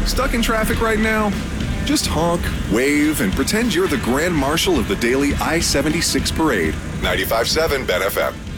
Stuck in traffic right now? Just honk, wave, and pretend you're the Grand Marshal of the daily I-76 parade. 95.7 Ben FM.